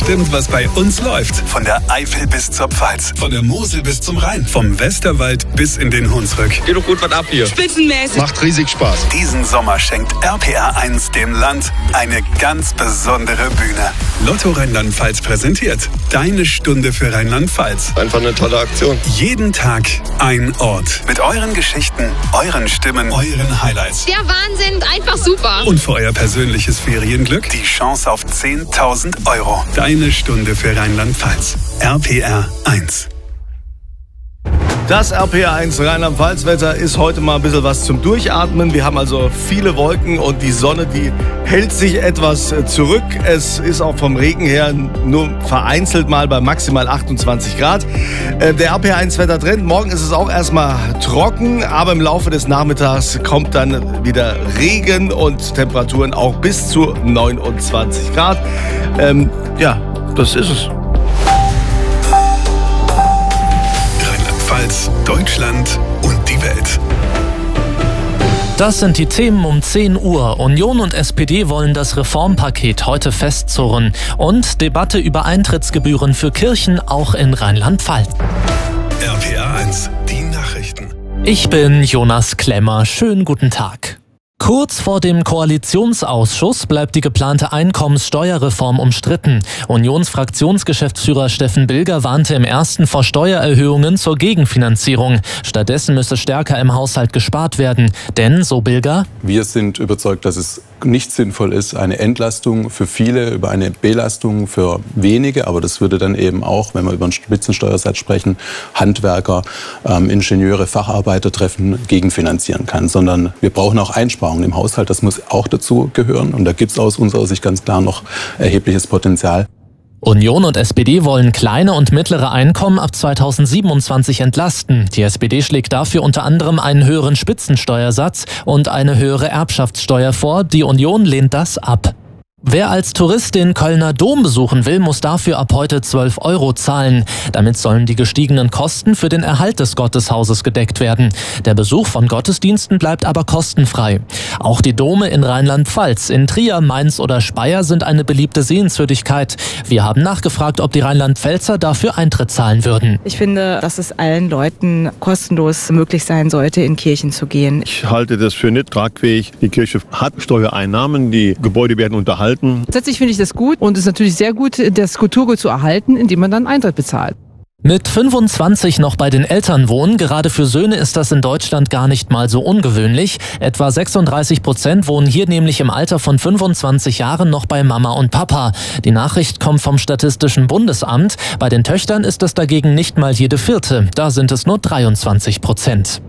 bestimmt, was bei uns läuft. Von der Eifel bis zur Pfalz, von der Mosel bis zum Rhein, vom Westerwald bis in den Hunsrück. Geht doch gut was ab hier. Spitzenmäßig. Macht riesig Spaß. Diesen Sommer schenkt RPR1 dem Land eine ganz besondere Bühne. Lotto Rheinland-Pfalz präsentiert Deine Stunde für Rheinland-Pfalz. Einfach eine tolle Aktion. Jeden Tag ein Ort. Mit euren Geschichten, euren Stimmen, euren Highlights. Der Wahnsinn, einfach super. Und für euer persönliches Ferienglück die Chance auf 10.000 €. Deine Stunde für Rheinland-Pfalz. RPR1. Das RPR1 Rheinland-Pfalz-Wetter ist heute mal ein bisschen was zum Durchatmen. Wir haben also viele Wolken und die Sonne, die hält sich etwas zurück. Es ist auch vom Regen her nur vereinzelt mal bei maximal 28 Grad. Der RPR1-Wettertrend, morgen ist es auch erstmal trocken, aber im Laufe des Nachmittags kommt dann wieder Regen und Temperaturen auch bis zu 29 Grad. Ja, das ist es. Deutschland und die Welt. Das sind die Themen um 10 Uhr. Union und SPD wollen das Reformpaket heute festzurren. Und Debatte über Eintrittsgebühren für Kirchen auch in Rheinland-Pfalz. RPR1, die Nachrichten. Ich bin Jonas Klemmer. Schönen guten Tag. Kurz vor dem Koalitionsausschuss bleibt die geplante Einkommenssteuerreform umstritten. Unionsfraktionsgeschäftsführer Steffen Bilger warnte im ersten vor Steuererhöhungen zur Gegenfinanzierung. Stattdessen müsse stärker im Haushalt gespart werden. Denn, so Bilger, wir sind überzeugt, dass es nicht sinnvoll ist, eine Entlastung für viele über eine Belastung für wenige. Aber das würde dann eben auch, wenn wir über einen Spitzensteuersatz sprechen, Handwerker, Ingenieure, Facharbeiter treffen, gegenfinanzieren kann. Sondern wir brauchen auch Einsparungen im Haushalt, das muss auch dazu gehören. Und da gibt es aus unserer Sicht ganz klar noch erhebliches Potenzial. Union und SPD wollen kleine und mittlere Einkommen ab 2027 entlasten. Die SPD schlägt dafür unter anderem einen höheren Spitzensteuersatz und eine höhere Erbschaftssteuer vor. Die Union lehnt das ab. Wer als Tourist den Kölner Dom besuchen will, muss dafür ab heute 12 € zahlen. Damit sollen die gestiegenen Kosten für den Erhalt des Gotteshauses gedeckt werden. Der Besuch von Gottesdiensten bleibt aber kostenfrei. Auch die Dome in Rheinland-Pfalz, in Trier, Mainz oder Speyer sind eine beliebte Sehenswürdigkeit. Wir haben nachgefragt, ob die Rheinland-Pfälzer dafür Eintritt zahlen würden. Ich finde, dass es allen Leuten kostenlos möglich sein sollte, in Kirchen zu gehen. Ich halte das für nicht tragfähig. Die Kirche hat Steuereinnahmen, die Gebäude werden unterhalten. Grundsätzlich finde ich das gut und es ist natürlich sehr gut, das Kulturgut zu erhalten, indem man dann Eintritt bezahlt. Mit 25 noch bei den Eltern wohnen, gerade für Söhne ist das in Deutschland gar nicht mal so ungewöhnlich. Etwa 36% wohnen hier nämlich im Alter von 25 Jahren noch bei Mama und Papa. Die Nachricht kommt vom Statistischen Bundesamt. Bei den Töchtern ist es dagegen nicht mal jede vierte. Da sind es nur 23%.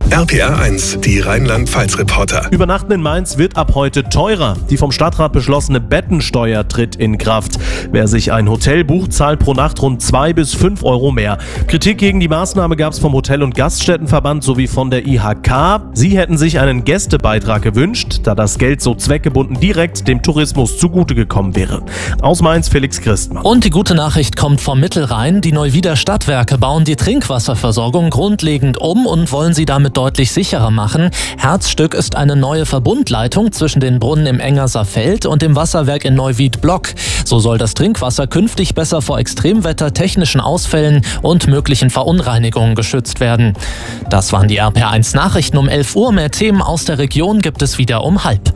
RPR1, die Rheinland-Pfalz-Reporter. Übernachten in Mainz wird ab heute teurer. Die vom Stadtrat beschlossene Bettensteuer tritt in Kraft. Wer sich ein Hotel bucht, zahlt pro Nacht rund 2 bis 5 € mehr. Kritik gegen die Maßnahme gab es vom Hotel- und Gaststättenverband sowie von der IHK. Sie hätten sich einen Gästebeitrag gewünscht, da das Geld so zweckgebunden direkt dem Tourismus zugute gekommen wäre. Aus Mainz Felix Christmann. Und die gute Nachricht kommt vom Mittelrhein. Die Neuwieder Stadtwerke bauen die Trinkwasserversorgung grundlegend um und wollen sie damit deutlich sicherer machen. Herzstück ist eine neue Verbundleitung zwischen den Brunnen im Engerser Feld und dem Wasserwerk in Neuwied-Block. So soll das Trinkwasser künftig besser vor Extremwetter, technischen Ausfällen und möglichen Verunreinigungen geschützt werden. Das waren die RPR1 Nachrichten um 11 Uhr. Mehr Themen aus der Region gibt es wieder um 12:30.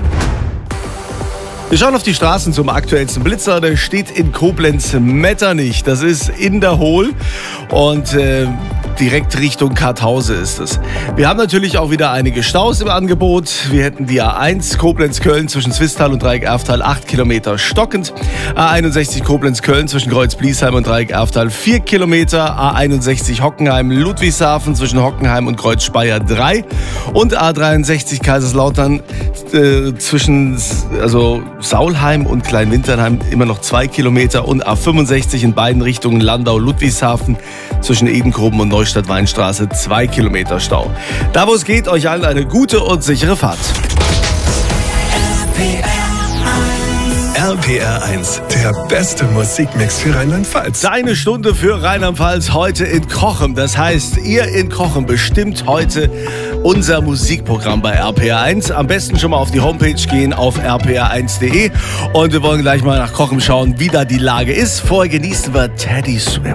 Wir schauen auf die Straßen zum aktuellsten Blitzer. Der steht in Koblenz-Metternich. Das ist in der Hohl und direkt Richtung Karthause ist es. Wir haben natürlich auch wieder einige Staus im Angebot. Wir hätten die A1 Koblenz-Köln zwischen Zwistal und Dreieck-Erftal 8 Kilometer stockend. A61 Koblenz-Köln zwischen Kreuz-Bliesheim und Dreieck-Erftal 4 Kilometer. A61 Hockenheim-Ludwigshafen zwischen Hockenheim und Kreuz-Speyer 3. Und A63 Kaiserslautern zwischen Saulheim und Kleinwinternheim immer noch 2 Kilometer. Und A65 in beiden Richtungen Landau-Ludwigshafen zwischen Edengruben und Neustadt-Weinstraße 2 Kilometer Stau. Da wo es geht, euch allen eine gute und sichere Fahrt. RPR1, der beste Musikmix für Rheinland-Pfalz. Deine Stunde für Rheinland-Pfalz heute in Kochem. Das heißt, ihr in Kochem bestimmt heute unser Musikprogramm bei RPR1. Am besten schon mal auf die Homepage gehen, auf rpr1.de. Und wir wollen gleich mal nach Kochem schauen, wie da die Lage ist. Vorher genießen wir Teddy Swims.